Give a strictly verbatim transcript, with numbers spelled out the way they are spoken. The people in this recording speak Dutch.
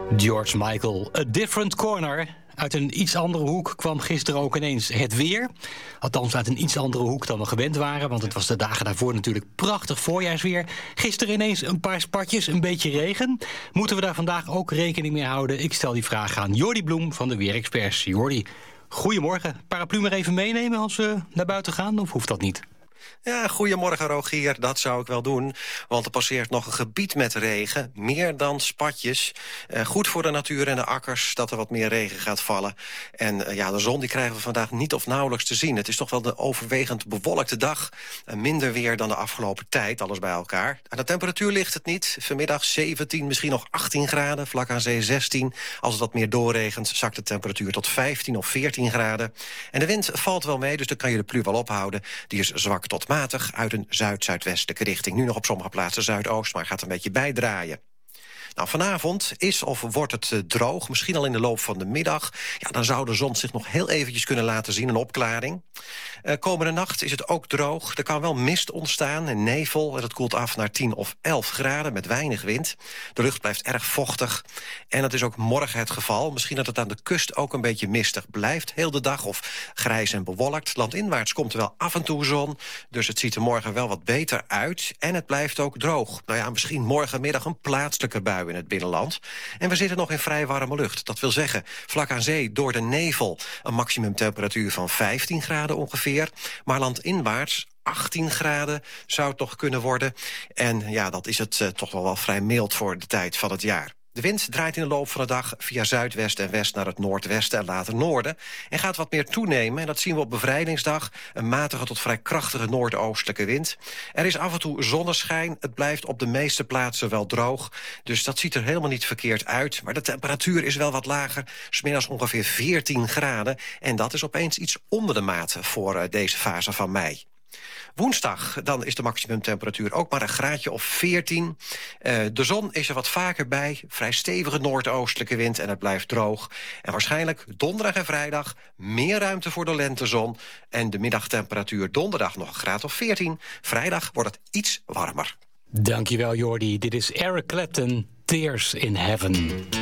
George Michael, A Different Corner. Uit een iets andere hoek kwam gisteren ook ineens het weer. Althans uit een iets andere hoek dan we gewend waren. Want het was de dagen daarvoor natuurlijk prachtig voorjaarsweer. Gisteren ineens een paar spatjes, een beetje regen. Moeten we daar vandaag ook rekening mee houden? Ik stel die vraag aan Jordi Bloem van de Weerexperts. Jordi, goedemorgen. Paraplu maar even meenemen als we naar buiten gaan? Of hoeft dat niet? Ja, goedemorgen Rogier, dat zou ik wel doen. Want er passeert nog een gebied met regen, meer dan spatjes. Eh, goed voor de natuur en de akkers dat er wat meer regen gaat vallen. En eh, ja, de zon die krijgen we vandaag niet of nauwelijks te zien. Het is toch wel de overwegend bewolkte dag. Uh, minder weer dan de afgelopen tijd, alles bij elkaar. Aan de temperatuur ligt het niet. Vanmiddag zeventien, misschien nog achttien graden, vlak aan zee zestien. Als het wat meer doorregent, zakt de temperatuur tot vijftien of veertien graden. En de wind valt wel mee, dus dan kan je de plu wel ophouden. Die is zwak tot matig uit een zuid-zuidwestelijke richting. Nu nog op sommige plaatsen zuidoost, maar gaat een beetje bijdraaien. Nou, vanavond is of wordt het uh, droog, misschien al in de loop van de middag. Ja, dan zou de zon zich nog heel eventjes kunnen laten zien, een opklaring. Uh, komende nacht is het ook droog. Er kan wel mist ontstaan en nevel. En dat koelt af naar tien of elf graden met weinig wind. De lucht blijft erg vochtig. En dat is ook morgen het geval. Misschien dat het aan de kust ook een beetje mistig blijft. Heel de dag of grijs en bewolkt. Landinwaarts komt er wel af en toe zon. Dus het ziet er morgen wel wat beter uit. En het blijft ook droog. Nou ja, misschien morgenmiddag een plaatselijke bui in het binnenland. En we zitten nog in vrij warme lucht. Dat wil zeggen, vlak aan zee door de nevel een maximumtemperatuur van vijftien graden ongeveer. Maar landinwaarts achttien graden zou het nog kunnen worden. En ja, dat is het uh, toch wel wel vrij mild voor de tijd van het jaar. De wind draait in de loop van de dag via zuidwest en west naar het noordwesten en later noorden. En gaat wat meer toenemen. En dat zien we op bevrijdingsdag. Een matige tot vrij krachtige noordoostelijke wind. Er is af en toe zonneschijn. Het blijft op de meeste plaatsen wel droog. Dus dat ziet er helemaal niet verkeerd uit. Maar de temperatuur is wel wat lager. 's Middags ongeveer veertien graden. En dat is opeens iets onder de maat voor uh, deze fase van mei. Woensdag, dan is de maximumtemperatuur ook maar een graadje of veertien. Uh, de zon is er wat vaker bij, vrij stevige noordoostelijke wind en het blijft droog. En waarschijnlijk donderdag en vrijdag meer ruimte voor de lentezon. En de middagtemperatuur donderdag nog een graad of veertien. Vrijdag wordt het iets warmer. Dankjewel Jordi, dit is Eric Clapton, Tears in Heaven.